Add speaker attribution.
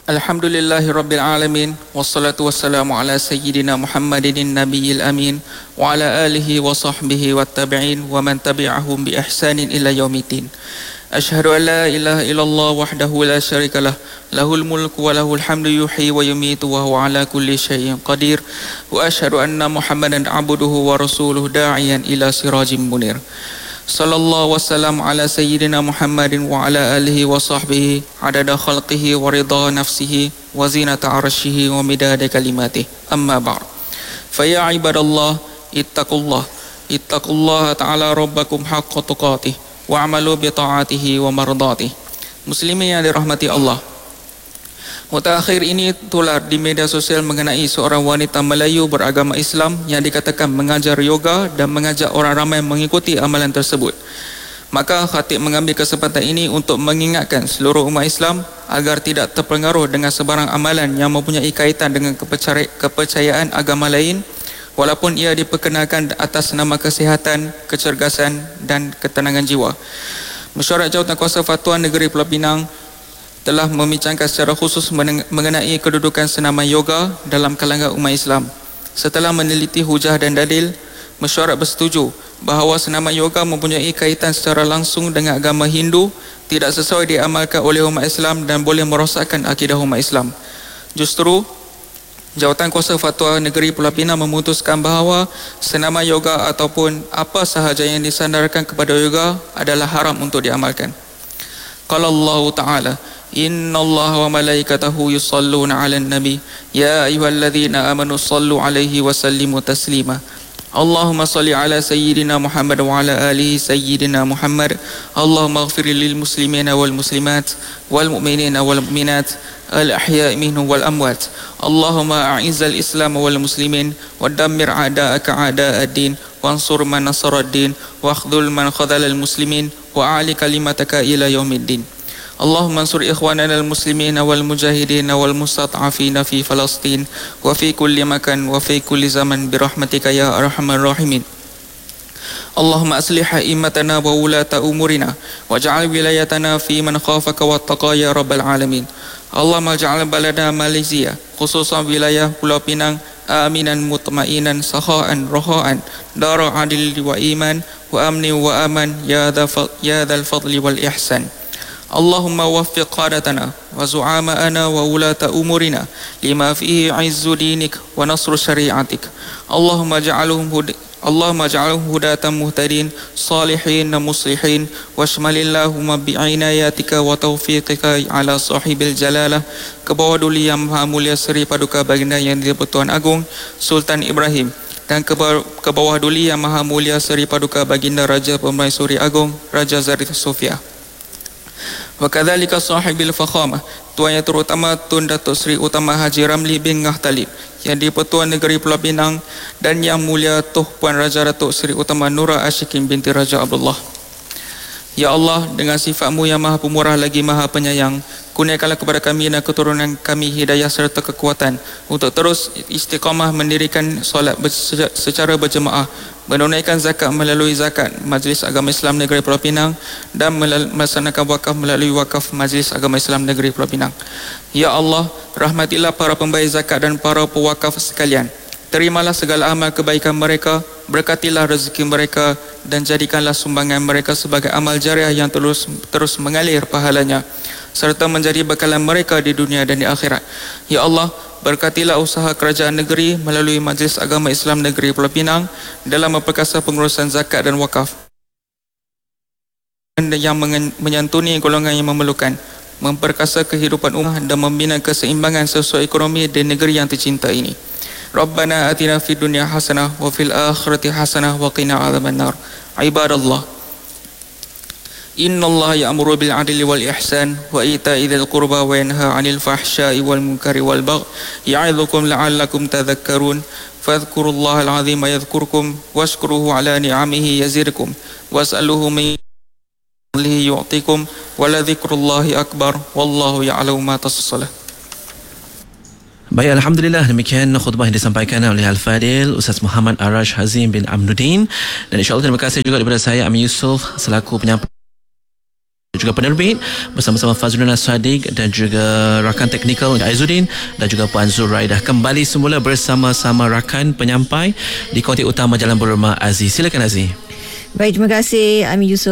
Speaker 1: Alhamdulillahi Rabbil Alamin. Wassalatu wassalamu ala Sayyidina Muhammadin Nabiyil Amin. Wa ala alihi wa sahbihi wa tabi'in wa man tabi'ahum bi ihsanin ila yaumiddin. Ashhadu an la ilaha illallah wahdahu la syarikalah. Lahul mulku wa lahul hamdu yuhyi wa yumitu wa huwa ala kulli syai'in qadir. Wa ashhadu anna Muhammadan abduhu wa rasuluhu da'iyan ila sirajim munir. Sallallahu wasallam ala Sayyidina Muhammadin wa ala alihi wa sahbihi adada khalqihi wa ridha nafsihi wa zinata arshihi wa midada kalimatihi. Amma ba'd. Faya ibadallah ittaqullah ta'ala rabbakum haqqa tuqatih wa amalu bi ta'atihi wa mardatihi. Muslimin yang dirahmati Allah, mutakhir ini tular di media sosial mengenai seorang wanita Melayu beragama Islam yang dikatakan mengajar yoga dan mengajak orang ramai mengikuti amalan tersebut. Maka khatib mengambil kesempatan ini untuk mengingatkan seluruh umat Islam agar tidak terpengaruh dengan sebarang amalan yang mempunyai kaitan dengan kepercayaan agama lain, walaupun ia diperkenalkan atas nama kesihatan, kecergasan dan ketenangan jiwa. Mesyuarat Jawatankuasa Fatwa Negeri Pulau Pinang telah membincangkan secara khusus mengenai kedudukan senaman yoga dalam kalangan umat Islam. Setelah meneliti hujah dan dalil, mesyuarat bersetuju bahawa senaman yoga mempunyai kaitan secara langsung dengan agama Hindu, tidak sesuai diamalkan oleh umat Islam dan boleh merosakkan akidah umat Islam. Justru, Jawatankuasa Fatwa Negeri Pulau Pinang memutuskan bahawa senaman yoga ataupun apa sahaja yang disandarkan kepada yoga adalah haram untuk diamalkan. Qala Allah Ta'ala, Inna Allah wa malaikatahu yusalluna ala nabi ya ayyuhalladzina amanu sallu alaihi wa sallimu taslima. Allahumma salli ala sayyidina Muhammad wa ala alihi sayyidina Muhammad. Allahumma ighfir lil muslimina wal muslimat wal mu'minina wal mu'minat al ahya'i minhum wal amwat. Allahumma a'izzal islam wal muslimin wa dammir a'da'aka a'da'ad-din wansur man nasarad-din wa akhdhul man khadhala al muslimin wa a'li kalimataka ila yaumiddin. Allahumma ansur ikhwanana al-muslimina wal-mujahidina wal-mustata'afina fi Falastin wa fi kulli makan wa fi kulli zaman birahmatika ya arhamar rahimin. Allahumma aslih a'immatana wa ulata umurina waj'al wilayatana fi man khafaka wattaqa ya rabbal alamin. Allahumma ij'al balada Malaysia khususan wilayah Pulau Pinang aminan mutmainan sahaan rohaan dara adil wa iman wa amni wa aman ya dzal fadli wal ihsan. Allahumma waffiq qadatana wa zu'ama'ana wa ulata umurina lima fihi 'izzu dinik wa nasru syari'atik. Allahumma ja'alhum hudatan muhtadin salihin muslihin washmalillahumma bi'inayatika wa taufiqika ala sahibil jalalah. Ke bawah duli yang maha mulia Seri Paduka Baginda Yang di-Pertuan Agong Sultan Ibrahim, dan ke bawah duli yang maha mulia Seri Paduka Baginda Raja Permaisuri Agong Raja Zarif Sofia. Wa kadzalika sahibil fakhamah, Tuan Yang Terutama Tun Datuk Seri Utama Haji Ramli bin Ngah Talib yang di-Pertuan Negeri Pulau Pinang, dan Yang Mulia Tuh Puan Raja Datuk Seri Utama Nura Ashikin binti Raja Abdullah. Ya Allah, dengan sifat-Mu yang maha pemurah lagi maha penyayang, kurniakanlah kepada kami dan keturunan kami hidayah serta kekuatan untuk terus istiqamah mendirikan solat secara berjemaah, menunaikan zakat melalui zakat Majlis Agama Islam Negeri Pulau Pinang, dan melaksanakan wakaf melalui wakaf Majlis Agama Islam Negeri Pulau Pinang. Ya Allah, rahmatilah para pembayar zakat dan para pewakaf sekalian. Terimalah segala amal kebaikan mereka, berkatilah rezeki mereka, dan jadikanlah sumbangan mereka sebagai amal jariah yang terus mengalir pahalanya, serta menjadi bekalan mereka di dunia dan di akhirat. Ya Allah, berkatilah usaha kerajaan negeri melalui Majlis Agama Islam Negeri Pulau Pinang dalam memperkasa pengurusan zakat dan wakaf yang menyantuni golongan yang memerlukan, memperkasa kehidupan umat dan membina keseimbangan sosioekonomi di negeri yang tercinta ini. Rabbana atina fid dunya hasanah wa fil akhirati hasanah wa qina adzabannar. Ibadallah, innallaha ya'muru bil 'adli wal ihsan wa ita'i dzil qurba wa yanha 'anil fahsya'i wal munkari wal baghi ya'idzukum la'allakum tadhakkarun. Fadhkurullaha al-'azima yadhkurkum washkuruhu 'ala ni'amihi yazidkum was'aluhu min fadlihi yu'tikum wa la dzikrullahi akbar wallahu ya'lamu ma tasna'un.
Speaker 2: Baik, Alhamdulillah, demikian khutbah yang disampaikan oleh Al-Fadil Ustaz Muhammad Arash Hazim bin Amnuddin, dan insyaAllah terima kasih juga daripada saya Amin Yusof selaku penyampai juga penerbit bersama-sama Fazrul Sadiq dan juga rakan teknikal Aizuddin dan juga Puan Zuraidah. Kembali semula bersama-sama rakan penyampai di konti utama Jalan Berrahmah Aziz. Silakan Aziz.
Speaker 3: Baik, terima kasih Ami Yusof.